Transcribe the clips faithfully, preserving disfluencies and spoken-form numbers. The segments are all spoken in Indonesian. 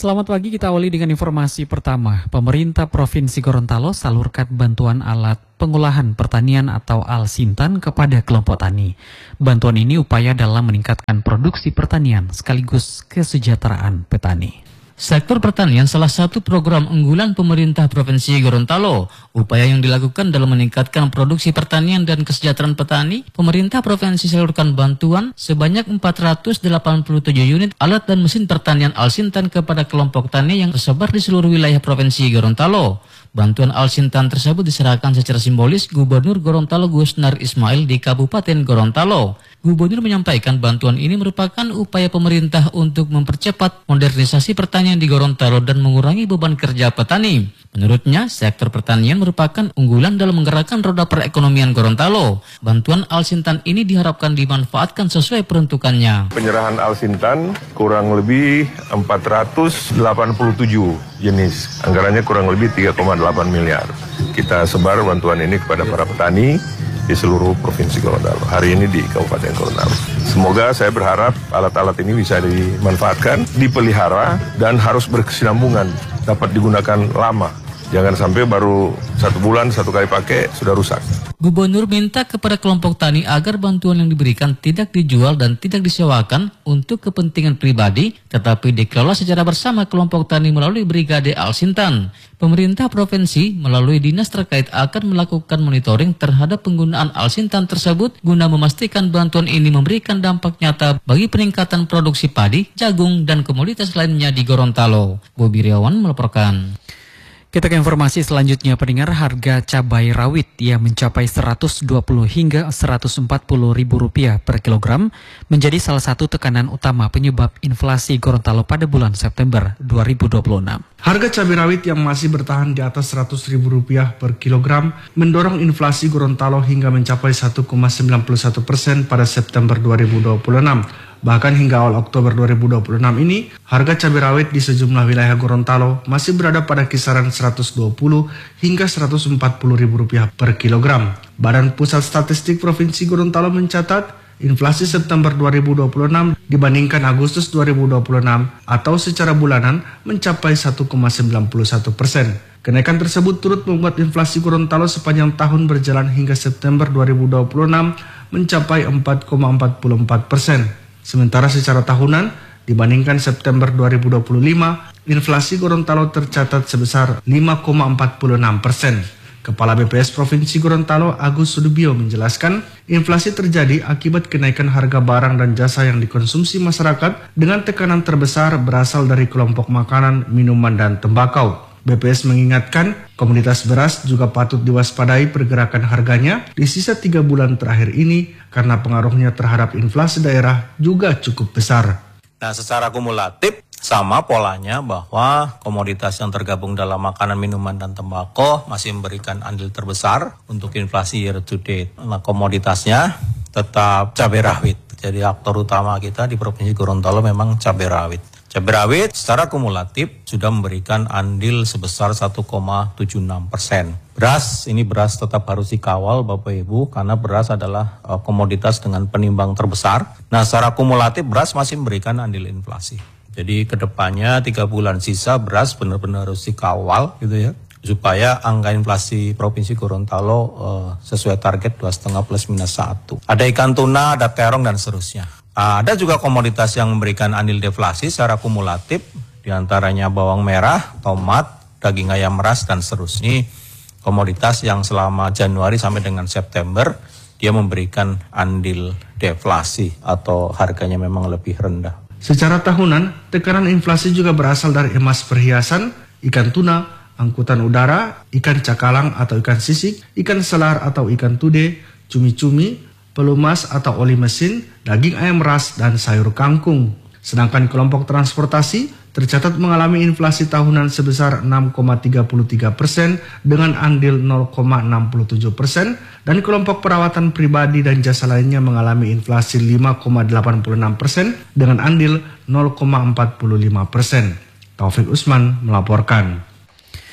Selamat pagi, kita awali dengan informasi pertama. Pemerintah Provinsi Gorontalo salurkan bantuan alat pengolahan pertanian atau Alsintan kepada kelompok tani. Bantuan ini upaya dalam meningkatkan produksi pertanian sekaligus kesejahteraan petani. Sektor pertanian salah satu program unggulan pemerintah Provinsi Gorontalo. Upaya yang dilakukan dalam meningkatkan produksi pertanian dan kesejahteraan petani, pemerintah provinsi salurkan bantuan sebanyak empat ratus delapan puluh tujuh unit alat dan mesin pertanian Alsintan kepada kelompok tani yang tersebar di seluruh wilayah Provinsi Gorontalo. Bantuan Alsintan tersebut diserahkan secara simbolis Gubernur Gorontalo Gusnar Ismail di Kabupaten Gorontalo. Gubernur menyampaikan bantuan ini merupakan upaya pemerintah untuk mempercepat modernisasi pertanian di Gorontalo dan mengurangi beban kerja petani. Menurutnya, sektor pertanian merupakan unggulan dalam menggerakkan roda perekonomian Gorontalo. Bantuan Alsintan ini diharapkan dimanfaatkan sesuai peruntukannya. Penyerahan Alsintan kurang lebih empat ratus delapan puluh tujuh jenis. Anggarannya kurang lebih tiga koma delapan miliar. Kita sebar bantuan ini kepada para petani di seluruh Provinsi Gorontalo. Hari ini di Kabupaten Gorontalo. Semoga saya berharap alat-alat ini bisa dimanfaatkan, dipelihara, dan harus berkesinambungan, dapat digunakan lama. Jangan sampai baru satu bulan, satu kali pakai, sudah rusak. Gubernur minta kepada kelompok tani agar bantuan yang diberikan tidak dijual dan tidak disewakan untuk kepentingan pribadi, tetapi dikelola secara bersama kelompok tani melalui Brigade Alsintan. Pemerintah provinsi melalui dinas terkait akan melakukan monitoring terhadap penggunaan Alsintan tersebut guna memastikan bantuan ini memberikan dampak nyata bagi peningkatan produksi padi, jagung, dan komoditas lainnya di Gorontalo. Bobi Riawan melaporkan. Kita ke informasi selanjutnya, pendengar. Harga cabai rawit yang mencapai seratus dua puluh hingga seratus empat puluh ribu rupiah per kilogram menjadi salah satu tekanan utama penyebab inflasi Gorontalo pada bulan September dua ribu dua puluh enam. Harga cabai rawit yang masih bertahan di atas seratus ribu rupiah per kilogram mendorong inflasi Gorontalo hingga mencapai satu koma sembilan satu persen pada September dua ribu dua puluh enam. Bahkan hingga awal Oktober dua ribu dua puluh enam ini, harga cabai rawit di sejumlah wilayah Gorontalo masih berada pada kisaran seratus dua puluh hingga seratus empat puluh ribu rupiah per kilogram. Badan Pusat Statistik Provinsi Gorontalo mencatat, inflasi September dua ribu dua puluh enam dibandingkan Agustus dua ribu dua puluh enam atau secara bulanan mencapai satu koma sembilan satu persen. Kenaikan tersebut turut membuat inflasi Gorontalo sepanjang tahun berjalan hingga September dua ribu dua puluh enam mencapai empat koma empat empat persen. Sementara secara tahunan, dibandingkan September dua ribu dua puluh lima, inflasi Gorontalo tercatat sebesar lima koma empat enam persen. Kepala B P S Provinsi Gorontalo Agus Sudibyo menjelaskan, inflasi terjadi akibat kenaikan harga barang dan jasa yang dikonsumsi masyarakat dengan tekanan terbesar berasal dari kelompok makanan, minuman, dan tembakau. B P S mengingatkan, komoditas beras juga patut diwaspadai pergerakan harganya di sisa tiga bulan terakhir ini karena pengaruhnya terhadap inflasi daerah juga cukup besar. Nah, secara kumulatif sama polanya bahwa komoditas yang tergabung dalam makanan, minuman, dan tembakau masih memberikan andil terbesar untuk inflasi year to date. Nah, komoditasnya tetap cabai rawit. Jadi aktor utama kita di Provinsi Gorontalo memang cabai rawit. Cabai rawit secara kumulatif sudah memberikan andil sebesar satu koma tujuh enam persen. Beras, ini beras tetap harus dikawal Bapak Ibu karena beras adalah uh, komoditas dengan penimbang terbesar. Nah, secara kumulatif beras masih memberikan andil inflasi. Jadi kedepannya tiga bulan sisa beras benar-benar harus dikawal gitu ya, supaya angka inflasi Provinsi Gorontalo uh, sesuai target dua koma lima plus minus satu. Ada ikan tuna, ada terong, dan seterusnya. Ada juga komoditas yang memberikan andil deflasi secara kumulatif, diantaranya bawang merah, tomat, daging ayam ras, dan seterusnya. Ini komoditas yang selama Januari sampai dengan September, dia memberikan andil deflasi atau harganya memang lebih rendah. Secara tahunan, tekanan inflasi juga berasal dari emas perhiasan, ikan tuna, angkutan udara, ikan cakalang atau ikan sisik, ikan selar atau ikan tude, cumi-cumi, pelumas atau oli mesin, daging ayam ras, dan sayur kangkung. Sedangkan kelompok transportasi tercatat mengalami inflasi tahunan sebesar enam koma tiga tiga persen dengan andil nol koma enam tujuh persen, dan kelompok perawatan pribadi dan jasa lainnya mengalami inflasi lima koma delapan enam persen dengan andil nol koma empat lima persen. Taufik Usman melaporkan.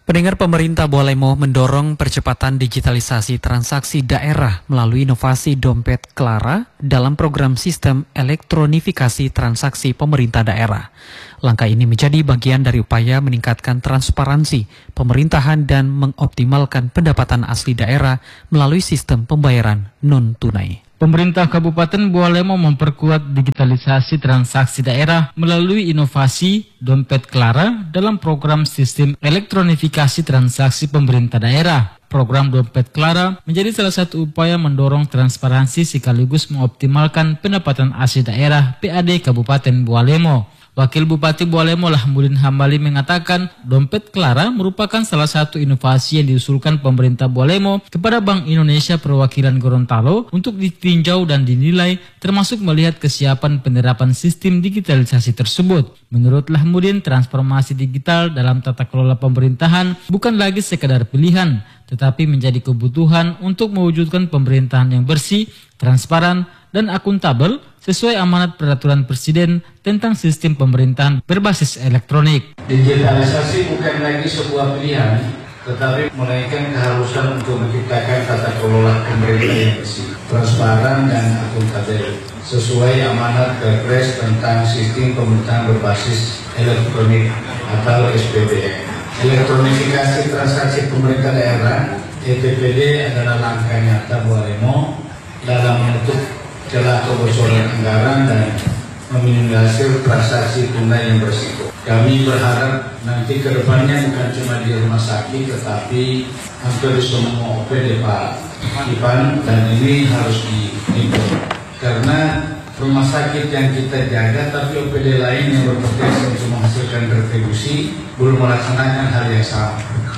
Pendengar, pemerintah Bualemo mendorong percepatan digitalisasi transaksi daerah melalui inovasi Dompet Klara dalam program sistem elektronifikasi transaksi pemerintah daerah. Langkah ini menjadi bagian dari upaya meningkatkan transparansi pemerintahan dan mengoptimalkan pendapatan asli daerah melalui sistem pembayaran non-tunai. Pemerintah Kabupaten Bualemo memperkuat digitalisasi transaksi daerah melalui inovasi Dompet Klara dalam program sistem elektronifikasi transaksi pemerintah daerah. Program Dompet Klara menjadi salah satu upaya mendorong transparansi sekaligus mengoptimalkan pendapatan asli daerah P A D Kabupaten Bualemo. Wakil Bupati Bualemo Lahmudin Hambali mengatakan Dompet Klara merupakan salah satu inovasi yang diusulkan pemerintah Bualemo kepada Bank Indonesia Perwakilan Gorontalo untuk ditinjau dan dinilai termasuk melihat kesiapan penerapan sistem digitalisasi tersebut. Menurut Lahmudin, transformasi digital dalam tata kelola pemerintahan bukan lagi sekadar pilihan, tetapi menjadi kebutuhan untuk mewujudkan pemerintahan yang bersih, transparan, dan akuntabel sesuai amanat peraturan Presiden tentang sistem pemerintahan berbasis elektronik. Digitalisasi bukan lagi sebuah pilihan, tetapi melainkan keharusan untuk menciptakan tata kelola pemerintahan yang bersih, transparan, dan akuntabel sesuai amanat Kepres tentang sistem pemerintahan berbasis elektronik atau S P D M. Elektronifikasi transaksi pemerintah daerah (E T P D) adalah langkah nyata Bualemo dalam menutup celah kebocoran anggaran dan meminimalisir transaksi tunai yang berisiko. Kami berharap nanti ke depannya bukan cuma di rumah sakit, tetapi hampir semua O P D Pak Ipan, dan ini harus diimpor. Karena rumah sakit yang kita jaga, tapi O P D lain yang berpotensi untuk menghasilkan retribusi belum melaksanakan hal yang sama.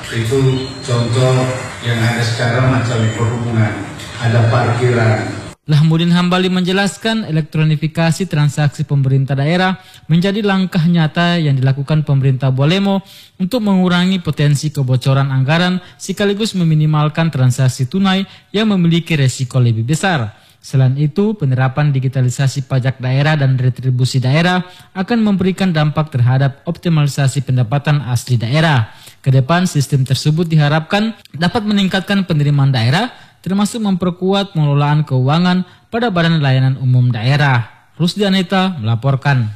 Itu contoh yang ada sekarang macam perhubungan, ada parkiran. Lahmudin Hambali menjelaskan elektronifikasi transaksi pemerintah daerah menjadi langkah nyata yang dilakukan pemerintah Bualemo untuk mengurangi potensi kebocoran anggaran sekaligus meminimalkan transaksi tunai yang memiliki resiko lebih besar. Selain itu, penerapan digitalisasi pajak daerah dan retribusi daerah akan memberikan dampak terhadap optimalisasi pendapatan asli daerah. Kedepan, sistem tersebut diharapkan dapat meningkatkan penerimaan daerah, termasuk memperkuat pengelolaan keuangan pada Badan Layanan Umum Daerah. Rusdi Aneta melaporkan.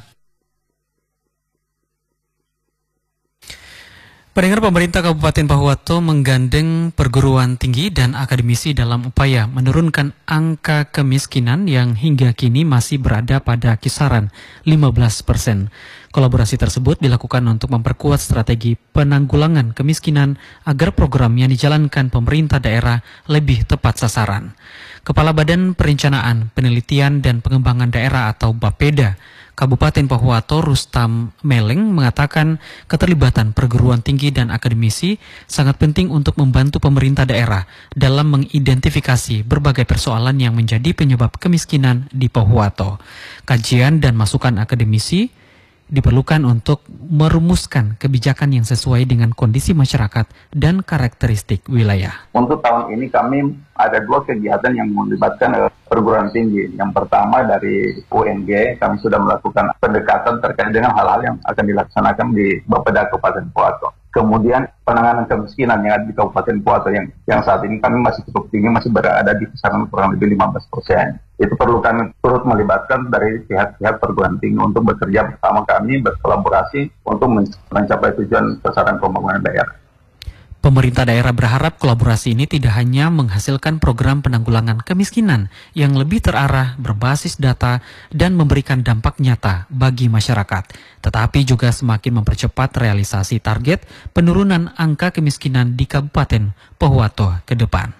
Pendengar, pemerintah Kabupaten Pahuato menggandeng perguruan tinggi dan akademisi dalam upaya menurunkan angka kemiskinan yang hingga kini masih berada pada kisaran lima belas persen. Kolaborasi tersebut dilakukan untuk memperkuat strategi penanggulangan kemiskinan agar program yang dijalankan pemerintah daerah lebih tepat sasaran. Kepala Badan Perencanaan, Penelitian dan Pengembangan Daerah atau Bapeda Kabupaten Pahuato Rustam Meleng mengatakan keterlibatan perguruan tinggi dan akademisi sangat penting untuk membantu pemerintah daerah dalam mengidentifikasi berbagai persoalan yang menjadi penyebab kemiskinan di Pahuato. Kajian dan masukan akademisi diperlukan untuk merumuskan kebijakan yang sesuai dengan kondisi masyarakat dan karakteristik wilayah. Untuk tahun ini kami ada dua kegiatan yang melibatkan perguruan tinggi. Yang pertama dari U N G, kami sudah melakukan pendekatan terkait dengan hal-hal yang akan dilaksanakan di Bapeda Kabupaten Pahuato. Kemudian penanganan kemiskinan yang ada di Kabupaten Pahuato yang, yang saat ini kami masih cukup tinggi, masih berada di kisaran kurang lebih lima belas persen. Itu perlu kami turut melibatkan dari pihak-pihak perguruan tinggi untuk bekerja bersama kami, berkolaborasi untuk mencapai tujuan sasaran pembangunan daerah. Pemerintah daerah berharap kolaborasi ini tidak hanya menghasilkan program penanggulangan kemiskinan yang lebih terarah, berbasis data, dan memberikan dampak nyata bagi masyarakat, tetapi juga semakin mempercepat realisasi target penurunan angka kemiskinan di Kabupaten Pahuato ke depan.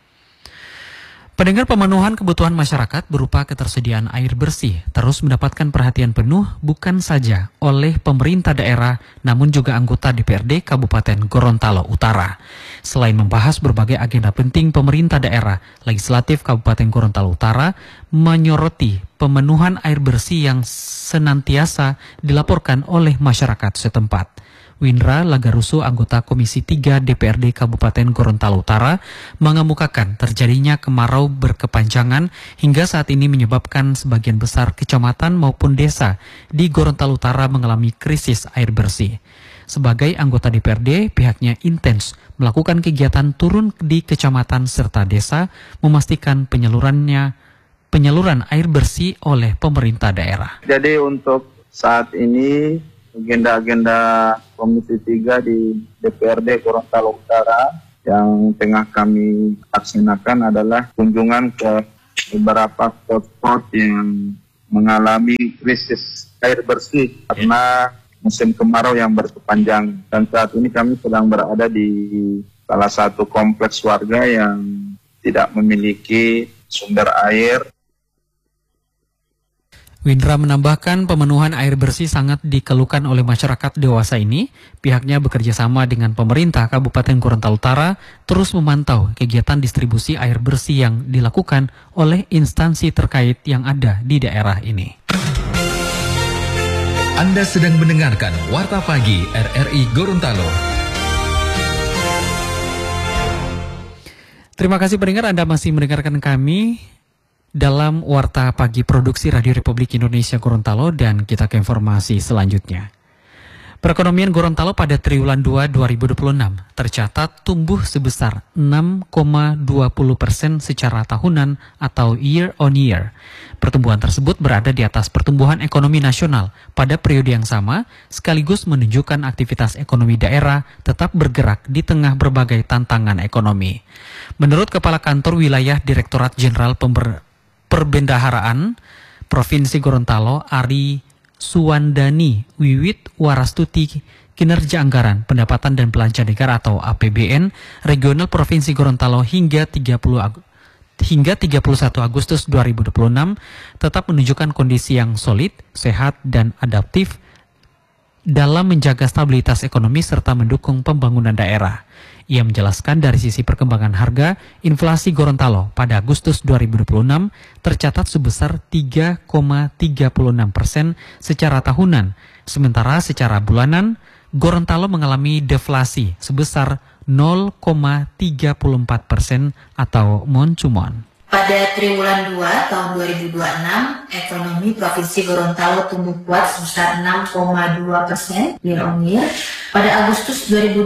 Pendengar, pemenuhan kebutuhan masyarakat berupa ketersediaan air bersih terus mendapatkan perhatian penuh bukan saja oleh pemerintah daerah, namun juga anggota D P R D Kabupaten Gorontalo Utara. Selain membahas berbagai agenda penting pemerintah daerah, Legislatif Kabupaten Gorontalo Utara menyoroti pemenuhan air bersih yang senantiasa dilaporkan oleh masyarakat setempat. Windra Lagarusu, anggota Komisi tiga D P R D Kabupaten Gorontalo Utara, mengemukakan terjadinya kemarau berkepanjangan hingga saat ini menyebabkan sebagian besar kecamatan maupun desa di Gorontalo Utara mengalami krisis air bersih. Sebagai anggota D P R D, pihaknya intens melakukan kegiatan turun di kecamatan serta desa, memastikan penyalurannya penyaluran air bersih oleh pemerintah daerah. Jadi untuk saat ini agenda-agenda Komisi tiga di D P R D Gorontalo Utara yang tengah kami laksanakan adalah kunjungan ke beberapa spot-spot yang mengalami krisis air bersih karena musim kemarau yang berkepanjangan. Dan saat ini kami sedang berada di salah satu kompleks warga yang tidak memiliki sumber air. Windra menambahkan pemenuhan air bersih sangat dikeluhkan oleh masyarakat dewasa ini. Pihaknya bekerja sama dengan pemerintah Kabupaten Gorontalo Utara terus memantau kegiatan distribusi air bersih yang dilakukan oleh instansi terkait yang ada di daerah ini. Anda sedang mendengarkan Warta Pagi R R I Gorontalo. Terima kasih pendengar, Anda masih mendengarkan kami dalam Warta Pagi Produksi Radio Republik Indonesia Gorontalo, dan kita ke informasi selanjutnya. Perekonomian Gorontalo pada triwulan dua dua ribu dua puluh enam tercatat tumbuh sebesar enam koma dua puluh persen secara tahunan atau year on year. Pertumbuhan tersebut berada di atas pertumbuhan ekonomi nasional pada periode yang sama, sekaligus menunjukkan aktivitas ekonomi daerah tetap bergerak di tengah berbagai tantangan ekonomi. Menurut Kepala Kantor Wilayah Direktorat Jenderal Pember Perbendaharaan Provinsi Gorontalo, Ari Suwandani Wiwit Warastuti, kinerja anggaran pendapatan dan belanja negara atau A P B N regional Provinsi Gorontalo hingga tiga puluh hingga tiga puluh satu Agustus dua ribu dua puluh enam tetap menunjukkan kondisi yang solid, sehat dan adaptif dalam menjaga stabilitas ekonomi serta mendukung pembangunan daerah. Ia menjelaskan dari sisi perkembangan harga, inflasi Gorontalo pada Agustus dua ribu dua puluh enam tercatat sebesar tiga koma tiga puluh enam persen secara tahunan, sementara secara bulanan Gorontalo mengalami deflasi sebesar nol koma tiga puluh empat persen atau mon-cumon. Pada triwulan dua tahun dua ribu dua puluh enam, ekonomi Provinsi Gorontalo tumbuh kuat sebesar enam koma dua persen year on year. Pada Agustus dua ribu